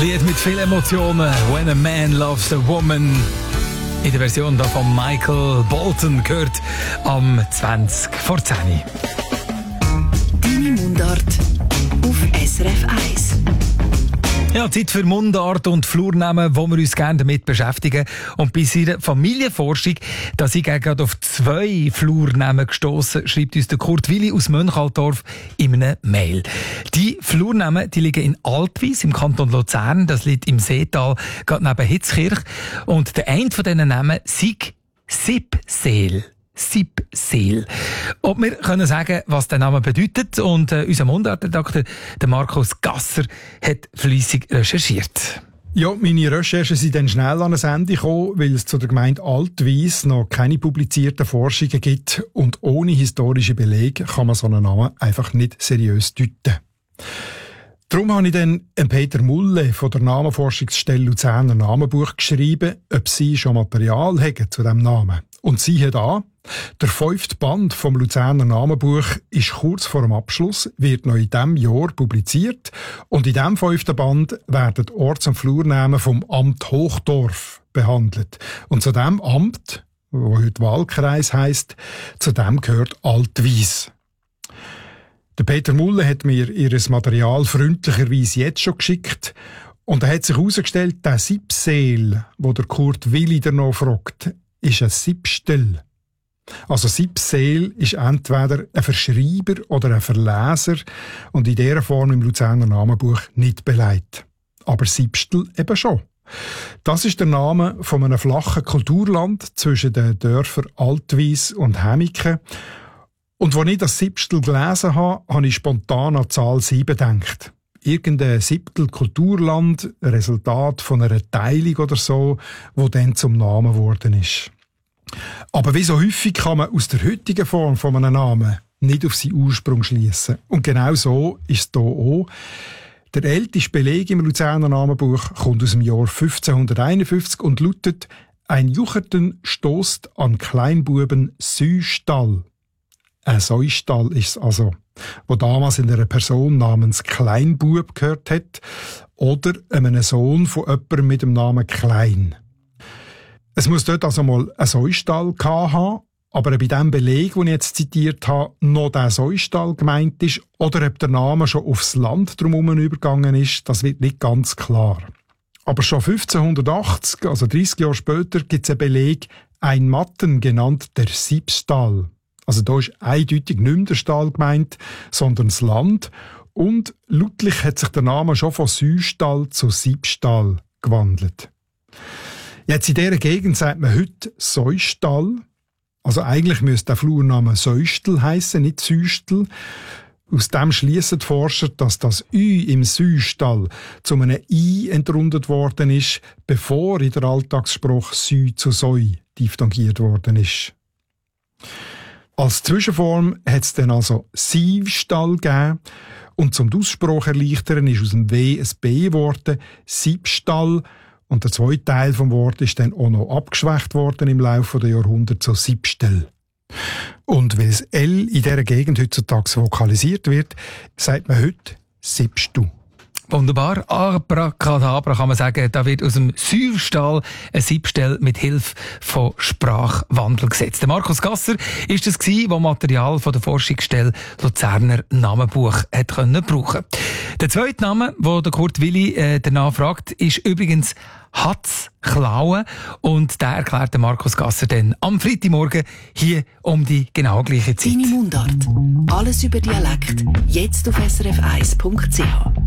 Lied mit vielen Emotionen. When a Man Loves a Woman. In der Version da von Michael Bolton gehört am 20 vor 10. Deine Mundart auf SRF 1. Ja, Zeit für Mundart und Flurnamen, wo wir uns gerne damit beschäftigen. Und bei seiner Familienforschung, da sind gerade auf 2 Flurnamen gestossen, schreibt uns der Kurt Willi aus Mönchalldorf in einer Mail. Die Flurnamen, die liegen in Altwies im Kanton Luzern. Das liegt im Seetal, gerade neben Hitzkirch. Und der eine von diesen Namen sei Sippseel. Sippseel. Ob wir können sagen, was der Name bedeutet, und unser Mundartredakteur, der Markus Gasser, hat fleissig recherchiert. Ja, meine Recherchen sind dann schnell an ein Ende gekommen, weil es zu der Gemeinde Altwies noch keine publizierten Forschungen gibt und ohne historische Belege kann man so einen Namen einfach nicht seriös deuten. Darum habe ich dann Peter Mulle von der Namenforschungsstelle Luzerner Namenbuch geschrieben, ob sie schon Material haben zu diesem Namen. Und siehe da, der 5. Band vom Luzerner Namenbuch ist kurz vor dem Abschluss, wird noch in diesem Jahr publiziert. Und in diesem 5. Band werden die Orts- und Flurnamen vom Amt Hochdorf behandelt. Und zu diesem Amt, das heute Wahlkreis heisst, zu dem gehört Altwies. Der Peter Mulle hat mir ihr Material freundlicherweise jetzt schon geschickt. Und da hat sich herausgestellt, der Sippseel, wo der Kurt Willi noch fragt, ist ein Sippstel. Also Sippseel ist entweder ein Verschreiber oder ein Verleser und in dieser Form im Luzerner Namenbuch nicht beleidigt. Aber Sippstel eben schon. Das ist der Name von einem flachen Kulturland zwischen den Dörfern Altwies und Hämiken. Und als ich das Sippstel gelesen habe, habe ich spontan an die Zahl 7 gedacht. Irgendein Siebtel Kulturland, Resultat von einer Teilung oder so, wo dann zum Namen geworden ist. Aber wie so häufig kann man aus der heutigen Form von einem Namen nicht auf seinen Ursprung schliessen. Und genau so ist es hier auch. Der älteste Beleg im Luzerner Namenbuch kommt aus dem Jahr 1551 und lautet: Ein Jucherten stoßt an Kleinbuben Süstall. Ein Säustall ist es also, wo damals in einer Person namens Kleinbub gehört hat oder einem Sohn von jemandem mit dem Namen Klein. Es muss dort also mal ein Säustall gehabt haben, aber bei dem Beleg, den ich jetzt zitiert habe, noch der Säustall gemeint ist oder ob der Name schon aufs Land drumherum übergegangen ist, das wird nicht ganz klar. Aber schon 1580, also 30 Jahre später, gibt es einen Beleg, ein Matten genannt der Sippstall. Also da ist eindeutig nicht mehr der Stall gemeint, sondern das Land. Und lautlich hat sich der Name schon von Süstall zu Sippstall gewandelt. Jetzt in dieser Gegend sagt man heute Säustall. Also eigentlich müsste der Flurname Säustel heissen, nicht Süstel. Aus dem schliessen die Forscher, dass das Ü im Süstall zu einem I entrundet worden ist, bevor in der Alltagsspruch Sü zu Säu diphthongiert worden ist. Als Zwischenform hat es dann also Sievstall gegeben und zum Aussprache erleichtern ist aus dem W ein B geworden, Siebstall, und der zweite Teil vom Wort ist dann auch noch abgeschwächt worden im Laufe der Jahrhunderte zu Siebstel. Und weil das L in dieser Gegend heutzutage vokalisiert wird, sagt man heute Siebstu. Wunderbar. Abracadabra kann man sagen, da wird aus dem Säustall ein Siebstel mit Hilfe von Sprachwandel gesetzt. Der Markus Gasser ist es gsi, der Material von der Forschungsstelle Luzerner Namenbuch hat können brauchen. Der zweite Name, wo der Kurt Willi danach fragt, ist übrigens Hatz Klauen, und der erklärt der Markus Gasser dann am Freitagmorgen hier um die genau gleiche Zeit. Deine Mundart. Alles über Dialekt. Jetzt auf srf1.ch.